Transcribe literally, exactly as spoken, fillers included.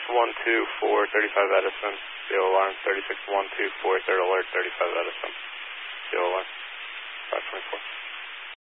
one two four, thirty-five Edison. The alarm thirty-six one two four, third alert, thirty-five Edison.